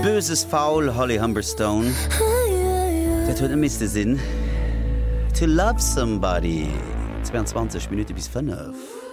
Böses Faul, Holly Humberstone. Das hat miste Sinn. To love somebody. 22 Minuten bis 5.